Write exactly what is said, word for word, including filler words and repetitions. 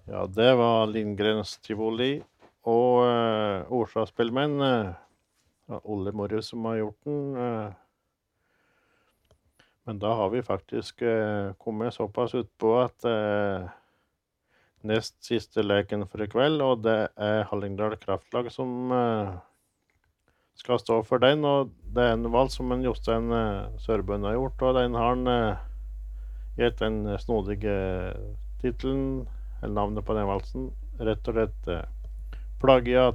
Ja, det var Lindgrens Tivoli og eh, Orsa-spillmenn, eh, ja, Olle Morris som har gjort den. Eh. Men da har vi faktisk eh, kommet såpass ut på at eh, nest siste leken for i kveld, og det er Hallingdal Kraftlag som eh, skal stå for den, og det er en vals som en Jostein eh, Sørbønn har gjort, og den har han eh, gitt den snodige titelen, eller navnet på den valsen, rett og slett eh, Plagiat.